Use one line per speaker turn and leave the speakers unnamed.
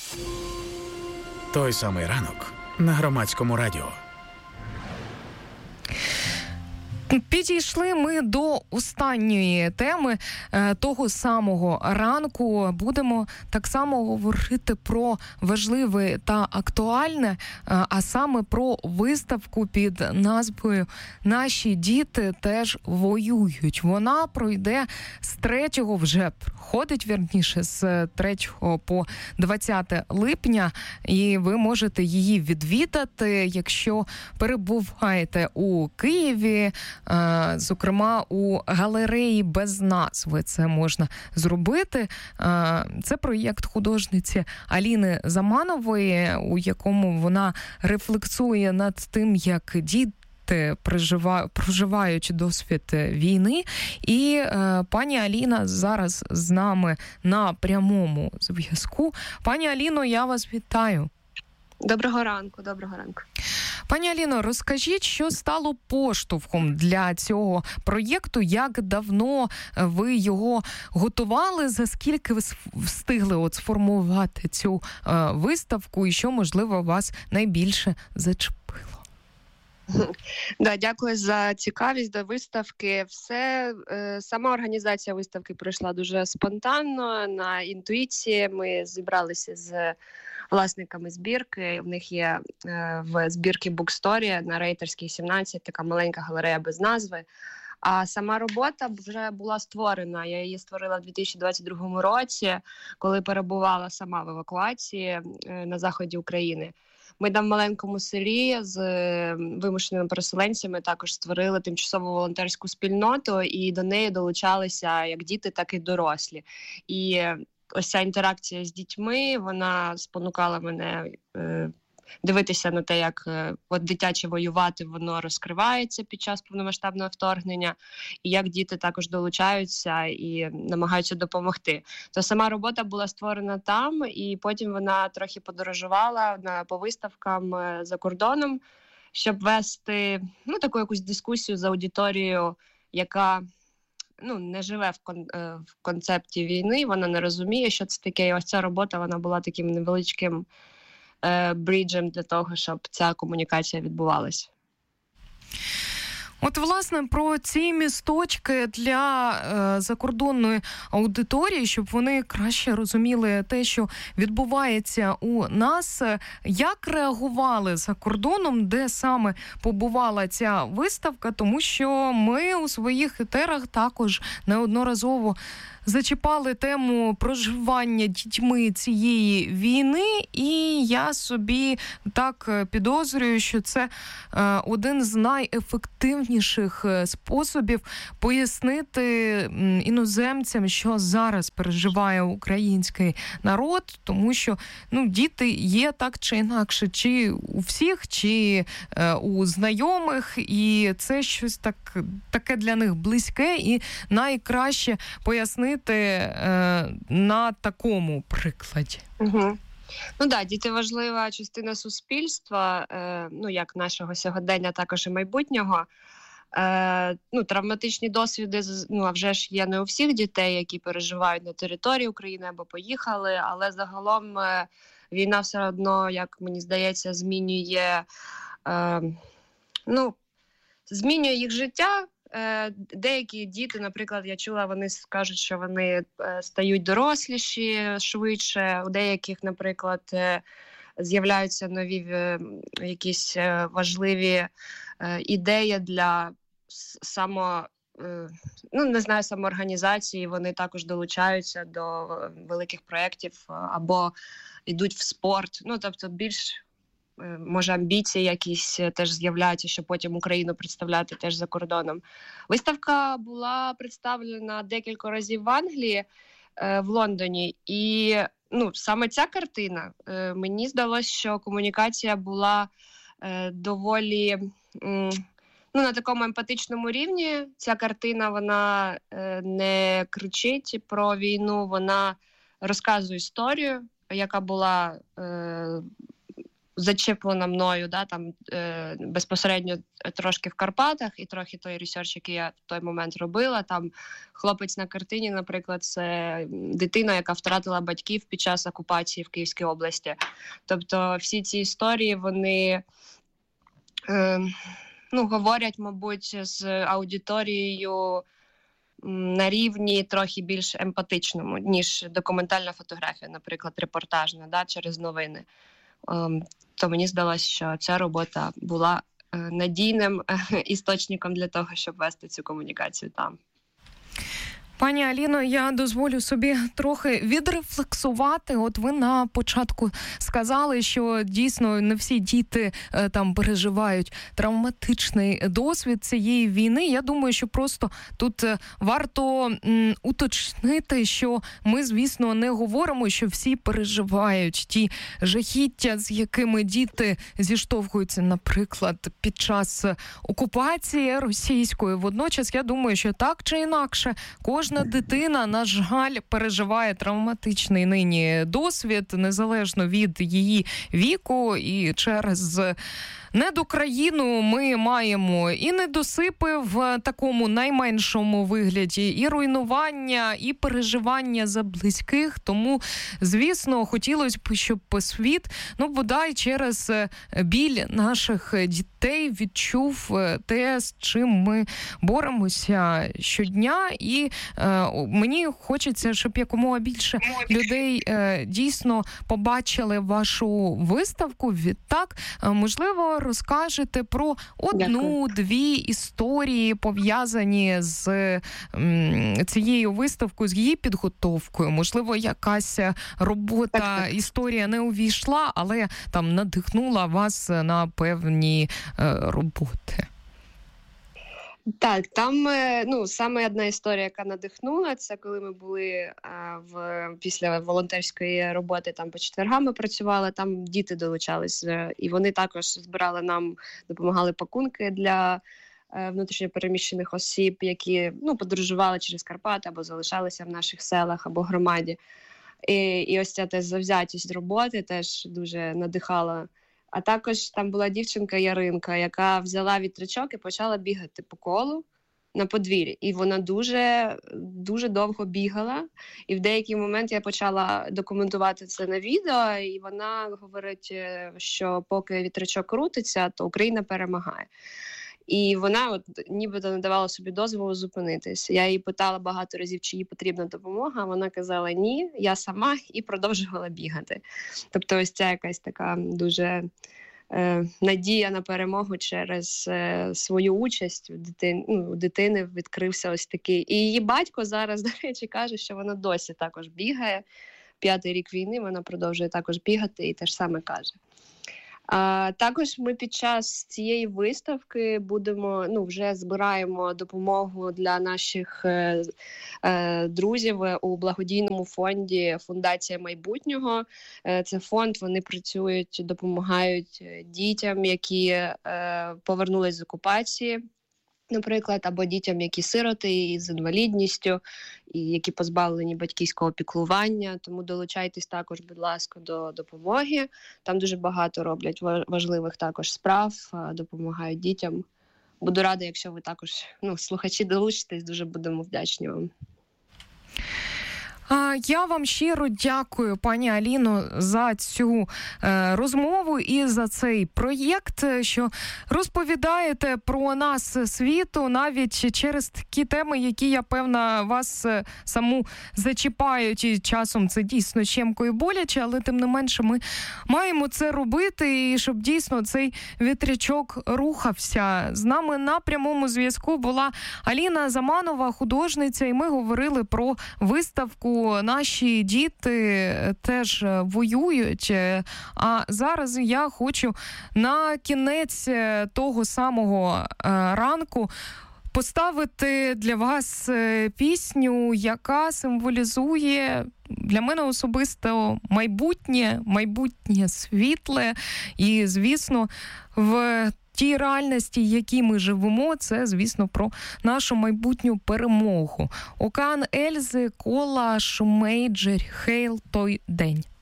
Той самий ранок на Громадському радіо.
Підійшли ми до останньої теми того самого ранку. Будемо так само говорити про важливе та актуальне, а саме про виставку під назвою «Наші діти теж воюють». Вона пройде з 3-го, вже проходить, вірніше, з 3 по 20 липня. І ви можете її відвідати, якщо перебуваєте у Києві, зокрема у галереї без назви це можна зробити. Це проєкт художниці Аліни Заманової, у якому вона рефлексує над тим, як діти проживають досвід війни. І пані Аліна зараз з нами на прямому зв'язку. Пані Аліно, я вас вітаю.
Доброго ранку, доброго ранку.
Пані Аліно, розкажіть, що стало поштовхом для цього проєкту, як давно ви його готували, за скільки ви встигли сформувати цю виставку і що, можливо, вас найбільше зачепило?
Дякую за цікавість до виставки. Сама організація виставки пройшла дуже спонтанно, на інтуїції. Ми зібралися з власниками збірки. В них є в збірці Буксторі на Рейтерській 17 така маленька галерея без назви. А сама робота вже була створена. Я її створила в 2022 році, коли перебувала сама в евакуації на заході України. Ми там в маленькому селі з вимушеними переселенцями також створили тимчасову волонтерську спільноту, і до неї долучалися як діти, так і дорослі. І ось ця інтеракція з дітьми, вона спонукала мене дивитися на те, як дитяче воювати, воно розкривається під час повномасштабного вторгнення, і як діти також долучаються і намагаються допомогти. То сама робота була створена там, і потім вона трохи подорожувала по виставкам за кордоном, щоб вести таку якусь дискусію з аудиторією, яка не живе в концепті війни, вона не розуміє, що це таке. І ось ця робота, вона була таким невеличким бріджем для того, щоб ця комунікація відбувалася.
От, власне, про ці місточки для закордонної аудиторії, щоб вони краще розуміли те, що відбувається у нас. Як реагували за кордоном, де саме побувала ця виставка? Тому що ми у своїх етерах також неодноразово зачіпали тему проживання дітьми цієї війни, і я собі так підозрюю, що це один з найефективніших способів пояснити іноземцям, що зараз переживає український народ, тому що діти є так чи інакше, чи у всіх, чи у знайомих, і це щось таке для них близьке, і найкраще пояснити на такому прикладі.
Угу. Діти важлива частина суспільства, як нашого сьогодення, також і майбутнього. Травматичні досвіди, а вже ж є не у всіх дітей, які переживають на території України або поїхали, але загалом війна все одно, як мені здається, змінює їх життя. Деякі діти, наприклад, я чула, вони кажуть, що вони стають доросліші швидше. У деяких, наприклад, з'являються нові якісь важливі ідеї для самоорганізації. Вони також долучаються до великих проєктів або йдуть в спорт. Тобто більш може амбіції якісь теж з'являються, щоб потім Україну представляти теж за кордоном. Виставка була представлена декілька разів в Англії, в Лондоні, і саме ця картина, мені здалося, що комунікація була доволі на такому емпатичному рівні. Ця картина, вона не кричить про війну, вона розказує історію, яка була зачеплена мною, да, там безпосередньо трошки в Карпатах, і трохи той ресерч, який я в той момент робила. Там хлопець на картині, наприклад, це дитина, яка втратила батьків під час окупації в Київській області. Тобто всі ці історії, вони говорять, мабуть, з аудиторією на рівні трохи більш емпатичному, ніж документальна фотографія, наприклад, репортажна, да, через новини. То мені здалося, що ця робота була надійним істочником для того, щоб вести цю комунікацію там.
Пані Аліно, я дозволю собі трохи відрефлексувати. От ви на початку сказали, що дійсно не всі діти там переживають травматичний досвід цієї війни. Я думаю, що просто тут варто уточнити, що ми, звісно, не говоримо, що всі переживають ті жахіття, з якими діти зіштовхуються, наприклад, під час окупації російської. Водночас, я думаю, що так чи інакше, кожна дитина, на жаль, переживає травматичний нині досвід, незалежно від її віку, і через недокраїну ми маємо і недосипи в такому найменшому вигляді, і руйнування, і переживання за близьких. Тому, звісно, хотілося б, щоб світ, бодай через біль наших дітей відчув те, з чим ми боремося щодня. І мені хочеться, щоб якомога більше людей дійсно побачили вашу виставку. Відтак, можливо, розкажете про одну-дві історії, пов'язані з цією виставкою, з її підготовкою. Можливо, якась робота, історія не увійшла, але там надихнула вас на певні роботи.
Так, там саме одна історія, яка надихнула, це коли ми були після волонтерської роботи, там по четвергам ми працювали, там діти долучались, і вони також збирали нам, допомагали пакунки для внутрішньопереміщених осіб, які подорожували через Карпати або залишалися в наших селах або громаді. І ось ця теж завзятість роботи теж дуже надихала. А також там була дівчинка Яринка, яка взяла вітрячок і почала бігати по колу на подвір'ї. І вона дуже, дуже довго бігала. І в деякий момент я почала документувати це на відео, і вона говорить, що поки вітрячок крутиться, то Україна перемагає. І вона нібито не давала собі дозволу зупинитись. Я її питала багато разів, чи їй потрібна допомога, а вона казала ні, я сама, і продовжувала бігати. Тобто ось ця якась така дуже надія на перемогу через свою участь у дитини відкрився ось такий. І її батько зараз, до речі, каже, що вона досі також бігає. 5-й рік війни вона продовжує також бігати і те ж саме каже. Також ми під час цієї виставки вже збираємо допомогу для наших друзів у благодійному фонді «Фундація майбутнього». Це фонд, вони працюють, допомагають дітям, які повернулись з окупації, наприклад, або дітям, які сироти з інвалідністю, і які позбавлені батьківського піклування. Тому долучайтесь також, будь ласка, до допомоги. Там дуже багато роблять важливих також справ, допомагають дітям. Буду рада, якщо ви також, слухачі, долучитесь, дуже будемо вдячні вам.
Я вам щиро дякую, пані Аліно, за цю розмову і за цей проєкт, що розповідаєте про нас світу навіть через такі теми, які, я певна, вас саму зачіпають. І часом це дійсно щемко і боляче, але тим не менше ми маємо це робити, і щоб дійсно цей вітрячок рухався. З нами на прямому зв'язку була Аліна Заманова, художниця, і ми говорили про виставку «Наші діти теж воюють». А зараз я хочу на кінець того самого ранку поставити для вас пісню, яка символізує для мене особисто майбутнє світле. І, звісно, в тій реальності, в якій ми живемо, це, звісно, про нашу майбутню перемогу. Океан Ельзи, Кола Шумейджер, Хейл той день.